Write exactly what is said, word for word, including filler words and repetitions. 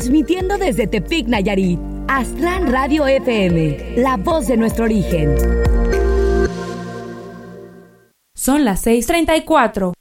Transmitiendo desde Tepic, Nayarit. Aztlán Radio F M, la voz de nuestro origen. Son las seis treinta y cuatro.